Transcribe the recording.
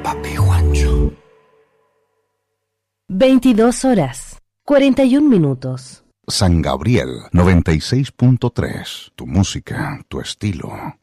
Papi Juancho. 22 horas, 41 minutos. San Gabriel 96.3. Tu música, tu estilo.